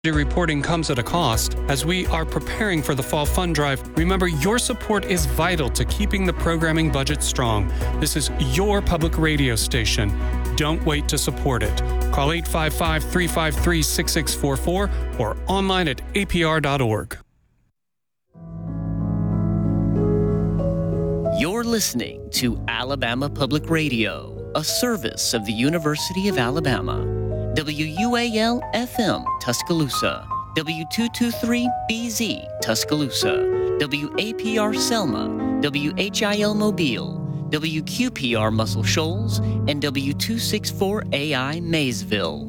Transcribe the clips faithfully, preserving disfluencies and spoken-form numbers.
Reporting comes at a cost. As we are preparing for the Fall Fund Drive, remember your support is vital to keeping the programming budget strong. This is your public radio station. Don't wait to support it. Call eight five five, three five three, six six four four or online at A P R dot org. You're listening to Alabama Public Radio, a service of the University of Alabama. W U A L F M, Tuscaloosa. W two twenty-three B Z, Tuscaloosa. W A P R Selma. W H I L Mobile. W Q P R Muscle Shoals. And W two sixty-four A I Maysville.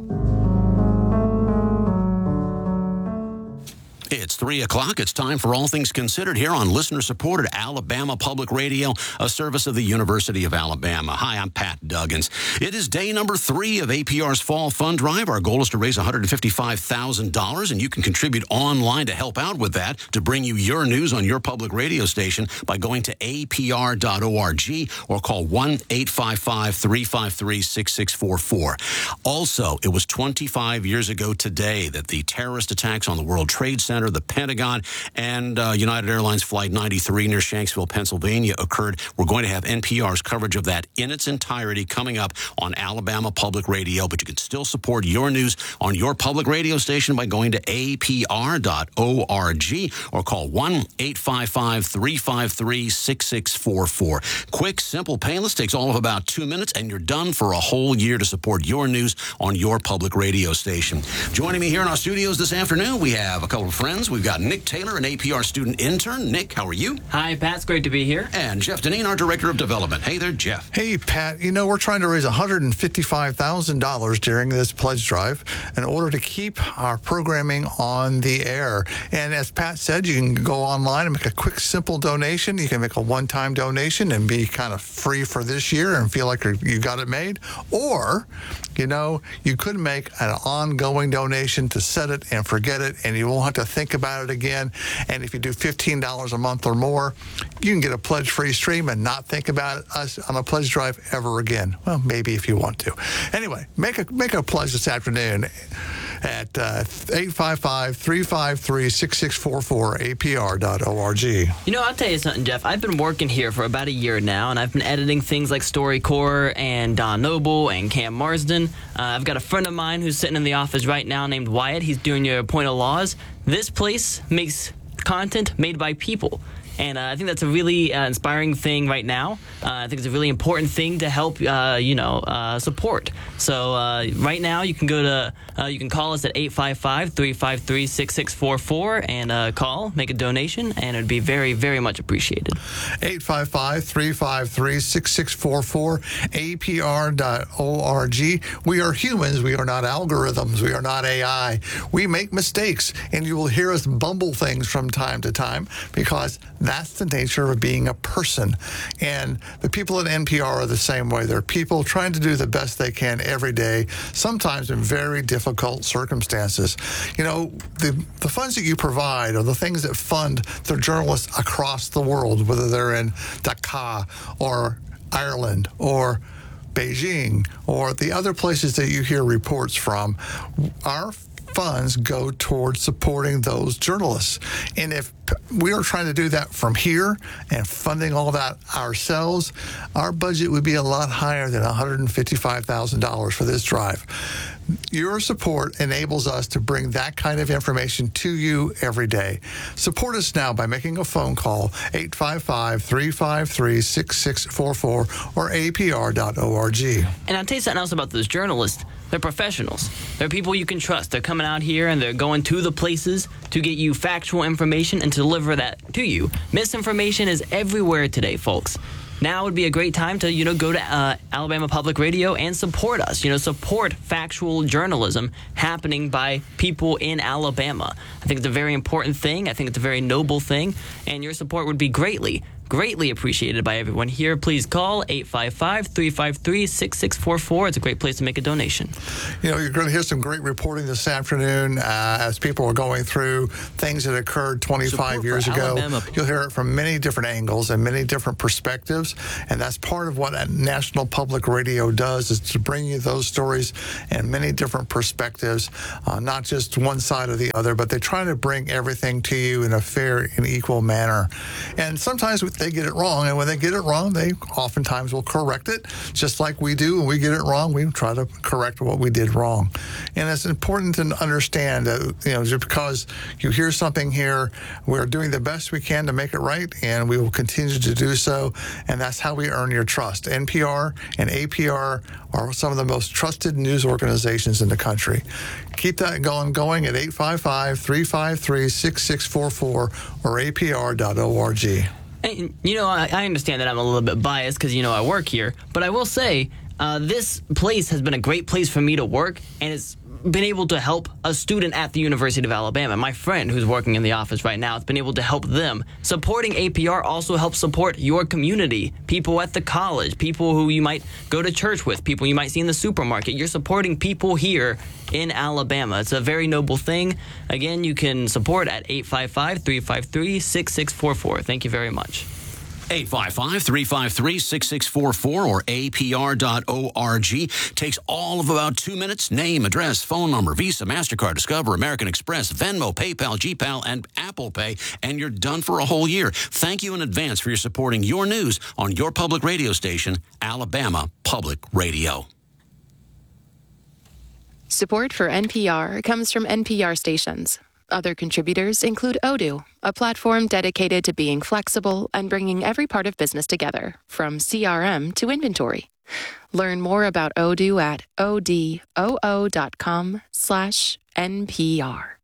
It's three o'clock. It's time for All Things Considered here on listener-supported Alabama Public Radio, a service of the University of Alabama. Hi, I'm Pat Duggins. It is day number three of A P R's Fall Fund Drive. Our goal is to raise one hundred fifty-five thousand dollars, and you can contribute online to help out with that, to bring you your news on your public radio station by going to A P R dot org or call one eight five five, three five three, six six four four. Also, it was twenty-five years ago today that the terrorist attacks on the World Trade Center, the Pentagon, and uh, United Airlines Flight ninety-three near Shanksville, Pennsylvania occurred. We're going to have N P R's coverage of that in its entirety coming up on Alabama Public Radio, but you can still support your news on your public radio station by going to A P R dot org or call one eight five five, three five three, six six four four. Quick, simple, painless, takes all of about two minutes, and you're done for a whole year to support your news on your public radio station. Joining me here in our studios this afternoon, we have a couple of friends. We've got Nick Taylor, an A P R student intern. Nick, how are you? Hi, Pat. It's great to be here. And Jeff Deneen, our Director of Development. Hey there, Jeff. Hey, Pat. You know, we're trying to raise one hundred fifty-five thousand dollars during this pledge drive in order to keep our programming on the air. And as Pat said, you can go online and make a quick, simple donation. You can make a one-time donation and be kind of free for this year and feel like you got it made. Or, you know, you could make an ongoing donation to set it and forget it, and you won't have to think about it again. And if you do fifteen dollars a month or more, you can get a pledge-free stream and not think about us on a pledge drive ever again. Well, maybe if you want to. Anyway, make a make a pledge this afternoon at uh, eight five five, three five three, six six four four, A P R dot org. You know, I'll tell you something, Jeff. I've been working here for about a year now, and I've been editing things like StoryCorps and Don Noble and Cam Marsden. Uh, I've got a friend of mine who's sitting in the office right now named Wyatt. He's doing your Point of Laws. This place makes content made by people. And uh, I think that's a really uh, inspiring thing right now. Uh, I think it's a really important thing to help, uh, you know, uh, support. So uh, right now you can go to, uh, you can call us at eight five five, three five three, six six four four and uh, call, make a donation, and it'd be very, very much appreciated. eight five five, three five three, six six four four, A P R dot org. We are humans. We are not algorithms. We are not A I. We make mistakes, and you will hear us bumble things from time to time because that's the nature of being a person. And the people at N P R are the same way. They're people trying to do the best they can every day, sometimes in very difficult circumstances. You know, the, the funds that you provide are the things that fund the journalists across the world, whether they're in Dakar or Ireland or Beijing or the other places that you hear reports from. Our funds go towards supporting those journalists. And if we are trying to do that from here and funding all that ourselves, our budget would be a lot higher than one hundred fifty-five thousand dollars for this drive. Your support enables us to bring that kind of information to you every day. Support us now by making a phone call, eight five five, three five three, six six four four or A P R dot org. And I'll tell you something else about those journalists. They're professionals. They're people you can trust. They're coming out here and they're going to the places to get you factual information and to deliver that to you. Misinformation is everywhere today, folks. Now would be a great time to, you know, go to uh, Alabama Public Radio and support us. You know, support factual journalism happening by people in Alabama. I think it's a very important thing. I think it's a very noble thing. And your support would be greatly, greatly appreciated by everyone here. Please call eight five five, three five three, six six four four. It's a great place to make a donation. You know, you're going to hear some great reporting this afternoon uh, as people are going through things that occurred twenty-five Support years for ago. Alabama. You'll hear it from many different angles and many different perspectives, and that's part of what National Public Radio does, is to bring you those stories and many different perspectives, uh, not just one side or the other, but they try to bring everything to you in a fair and equal manner. And sometimes they get it wrong, and when they get it wrong, they oftentimes will correct it, just like we do. When we get it wrong, we try to correct what we did wrong. And it's important to understand that, you know, just because you hear something here, we're doing the best we can to make it right, and we will continue to do so, and that's how we earn your trust. N P R and A P R are some of the most trusted news organizations in the country. Keep that going, going at eight five five, three five three, six six four four or A P R dot org. And, you know, I, I understand that I'm a little bit biased because, you know, I work here. But I will say uh, this place has been a great place for me to work, and it's been able to help a student at the University of Alabama. My friend who's working in the office right now has been able to help them. Supporting A P R also helps support your community, people at the college, people who you might go to church with, people you might see in the supermarket. You're supporting people here in Alabama. It's a very noble thing. Again, you can support at eight five five, three five three, six six four four. Thank you very much. eight five five, three five three, six six four four or A P R dot org. Takes all of about two minutes. Name, address, phone number, Visa, MasterCard, Discover, American Express, Venmo, PayPal, GPal, and Apple Pay, and you're done for a whole year. Thank you in advance for your supporting your news on your public radio station, Alabama Public Radio. Support for N P R comes from N P R stations. Other contributors include Odoo, a platform dedicated to being flexible and bringing every part of business together, from C R M to inventory. Learn more about Odoo at odoo dot com slash N P R.